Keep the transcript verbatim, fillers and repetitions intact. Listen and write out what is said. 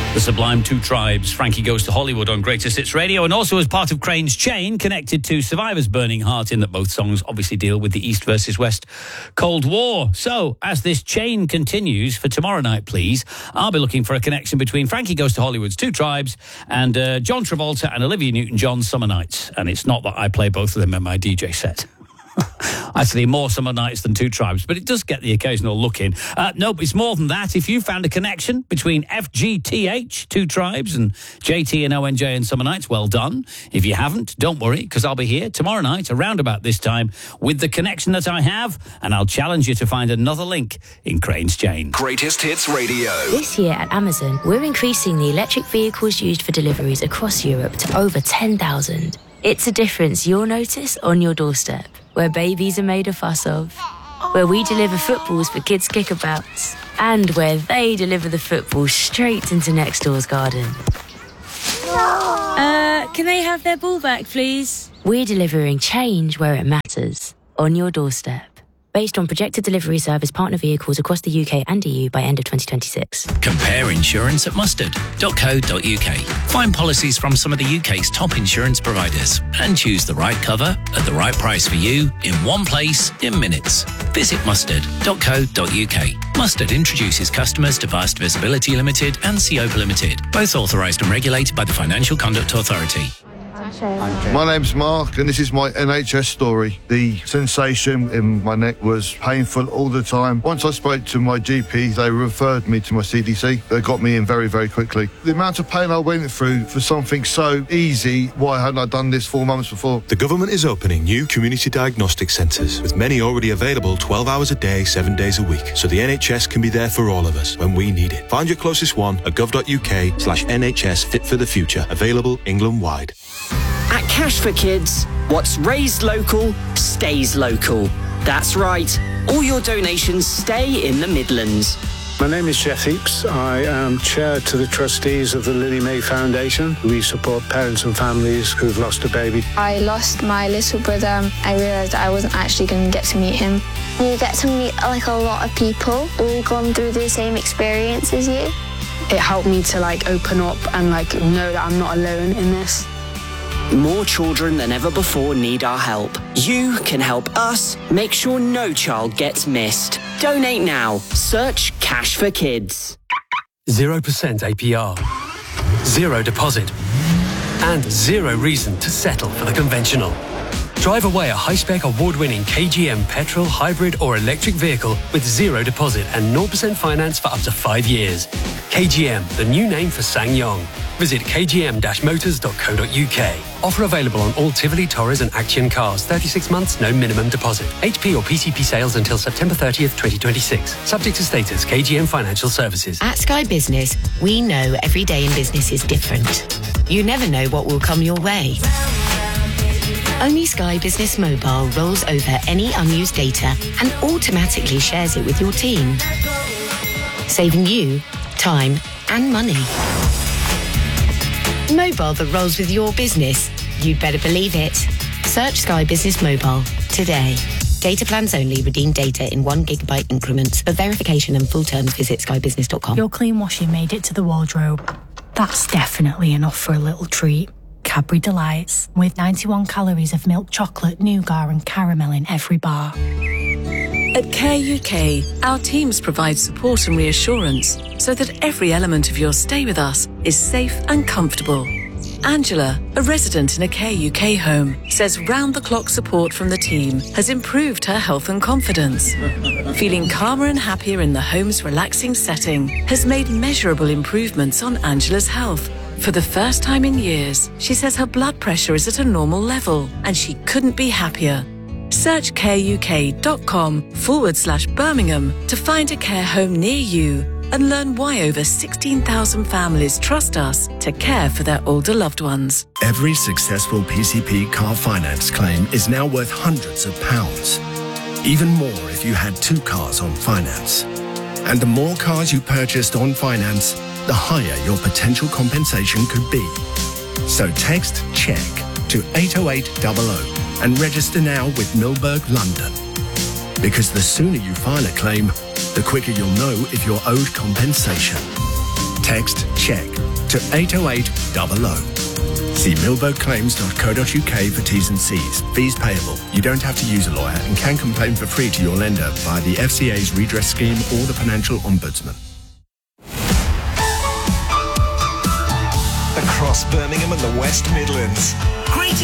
The sublime Two Tribes, Frankie Goes to Hollywood on Greatest Hits Radio, and also as part of Crane's Chain, connected to Survivor's Burning Heart, in that both songs obviously deal with the East versus West Cold War. So, as this chain continues for tomorrow night, please, I'll be looking for a connection between Frankie Goes to Hollywood's Two Tribes and uh, John Travolta and Olivia Newton-John's Summer Nights. And it's not that I play both of them in my D J set. Actually, more Summer Nights than Two Tribes, but it does get the occasional look in. Uh, no, it's more than that. If you found a connection between F G T H, Two Tribes, and J T and O N J and Summer Nights, well done. If you haven't, don't worry, because I'll be here tomorrow night around about this time with the connection that I have, and I'll challenge you to find another link in Crane's Chain. Greatest Hits Radio. This year at Amazon, we're increasing the electric vehicles used for deliveries across Europe to over ten thousand. It's a difference you'll notice on your doorstep, where babies are made a fuss of, where we deliver footballs for kids' kickabouts, and where they deliver the football straight into next door's garden. Uh, can they have their ball back, please? We're delivering change where it matters, on your doorstep. Based on projected delivery service partner vehicles across the U K and E U by end of twenty twenty-six. Compare insurance at mustard dot co dot uk. Find policies from some of the U K's top insurance providers and choose the right cover at the right price for you in one place in minutes. Visit mustard dot co dot uk. Mustard introduces customers to Vast Visibility Limited and Seopa Limited, both authorised and regulated by the Financial Conduct Authority. My name's Mark, and this is my N H S story. The sensation in my neck was painful all the time. Once I spoke to my G P, they referred me to my C D C. They got me in very, very quickly. The amount of pain I went through for something so easy, why hadn't I done this four months before? The government is opening new community diagnostic centres, with many already available twelve hours a day, seven days a week, so the N H S can be there for all of us when we need it. Find your closest one at gov dot uk slash NHS Fit for the Future, available England-wide. At Cash for Kids, what's raised local, stays local. That's right, all your donations stay in the Midlands. My name is Jeff Heaps. I am chair to the trustees of the Lily May Foundation. We support parents and families who've lost a baby. I lost my little brother. I realised I wasn't actually going to get to meet him. You get to meet like a lot of people all gone through the same experience as you. It helped me to like open up and like know that I'm not alone in this. More children than ever before need our help. You can help us make sure no child gets missed. Donate now. Search Cash for Kids. zero percent A P R. Zero deposit. And zero reason to settle for the conventional. Drive away a high-spec award-winning K G M petrol, hybrid or electric vehicle with zero deposit and zero percent finance for up to five years. K G M, the new name for SsangYong. Visit k g m dash motors dot co dot uk. Offer available on all Tivoli, Torres and Action cars. thirty-six months, no minimum deposit. H P or P C P sales until September thirtieth, twenty twenty-six. Subject to status, K G M Financial Services. At Sky Business, we know every day in business is different. You never know what will come your way. Only Sky Business Mobile rolls over any unused data and automatically shares it with your team, saving you time and money. Mobile that rolls with your business. You'd better believe it. Search Sky Business Mobile today. Data plans only. Redeem data in one gigabyte increments. For verification and full terms, visit sky business dot com. Your clean washing made it to the wardrobe. That's definitely enough for a little treat. Cadbury Delights, with ninety-one calories of milk chocolate, nougat and caramel in every bar. At Care U K, our teams provide support and reassurance so that every element of your stay with us is safe and comfortable. Angela, a resident in a Care U K home, says round-the-clock support from the team has improved her health and confidence. Feeling calmer and happier in the home's relaxing setting has made measurable improvements on Angela's health. For the first time in years, she says her blood pressure is at a normal level and she couldn't be happier. Search careuk.com forward slash Birmingham to find a care home near you and learn why over sixteen thousand families trust us to care for their older loved ones. Every successful P C P car finance claim is now worth hundreds of pounds. Even more if you had two cars on finance. And the more cars you purchased on finance, the higher your potential compensation could be. So text CHECK to eight oh eight hundred and register now with Milberg London. Because the sooner you file a claim, the quicker you'll know if you're owed compensation. Text CHECK to eight oh eight hundred. See milberg claims dot co dot uk for T's and C's. Fees payable. You don't have to use a lawyer and can complain for free to your lender via the F C A's redress scheme or the Financial Ombudsman. Across Birmingham and the West Midlands.